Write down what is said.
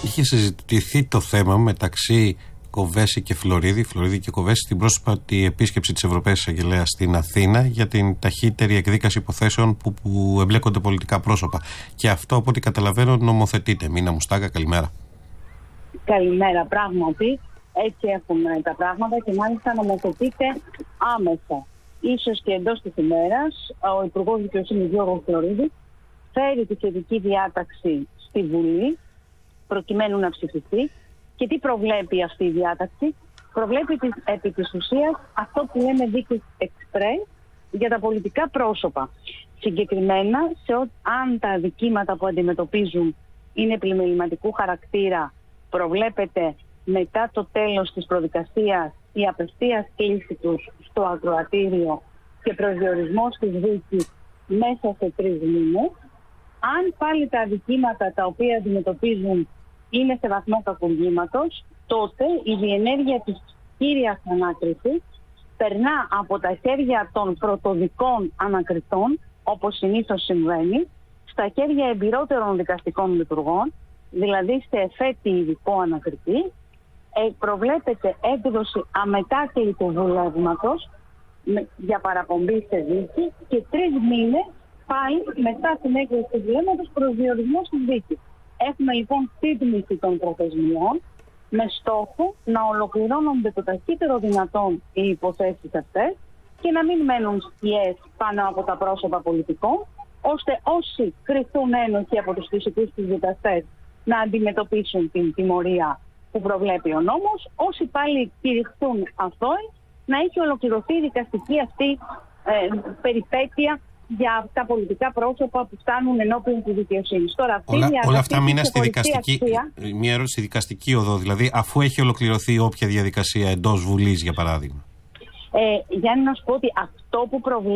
Είχε συζητηθεί το θέμα μεταξύ Κοβέση και Φλωρίδη και Κοβέση στην πρόσφατη επίσκεψη της Ευρωπαίας Εισαγγελέας στην Αθήνα για την ταχύτερη εκδίκαση υποθέσεων που εμπλέκονται πολιτικά πρόσωπα. Και αυτό, από ό,τι καταλαβαίνω, νομοθετείται. Μίνα Μουστάκα, καλημέρα. Καλημέρα, πράγματι. Έτσι έχουμε τα πράγματα και μάλιστα νομοθετείται άμεσα. Ίσως και εντός της ημέρας, ο Υπουργός Δικαιοσύνης Γιώργος Φλωρίδης φέρει τη σχετική διάταξη στη Βουλή, προκειμένου να ψηφιστεί. Και τι προβλέπει αυτή η διάταξη? Προβλέπει επί της ουσίας αυτό που λέμε δίκης εξπρές για τα πολιτικά πρόσωπα. Συγκεκριμένα, αν τα αδικήματα που αντιμετωπίζουν είναι πλημεληματικού χαρακτήρα, προβλέπεται μετά το τέλος της προδικασίας η απευθείας κλήση τους στο ακροατήριο και προσδιορισμός της δίκης μέσα σε 3 μήνες. Αν πάλι τα αδικήματα τα οποία αντιμετωπίζουν είναι σε βαθμό κακουργήματος, τότε η διενέργεια της κύριας ανάκρισης περνά από τα χέρια των πρωτοδικών ανακριτών, όπως συνήθως συμβαίνει, στα χέρια εμπειρότερων δικαστικών λειτουργών, δηλαδή σε εφέτη ειδικό ανακριτή. Προβλέπεται έκδοση αμετάκλητου βουλεύματος για παραπομπή σε δίκη και 3 μήνες πάλι μετά την έκδοση του βουλεύματος προσδιορισμός της δίκης. Έχουμε λοιπόν σύντμηση των προθεσμιών με στόχο να ολοκληρώνονται το ταχύτερο δυνατόν οι υποθέσεις αυτές και να μην μένουν σκιές πάνω από τα πρόσωπα πολιτικών, ώστε όσοι κριθούν ένοχοι από τους φυσικούς τους δικαστές να αντιμετωπίσουν την τιμωρία που προβλέπει ο νόμος, όσοι πάλι κηρυχθούν αθώοι να έχει ολοκληρωθεί η δικαστική αυτή περιπέτεια για τα πολιτικά πρόσωπα που φτάνουν ενώπιον της δικαιοσύνης. Τώρα, όλα αυτά μείναν στη δικαστική. Μια ερώτηση στη δικαστική οδό, δηλαδή, αφού έχει ολοκληρωθεί όποια διαδικασία εντός Βουλής, για παράδειγμα. Γιάννη, να σου πω ότι αυτό που προβλέπει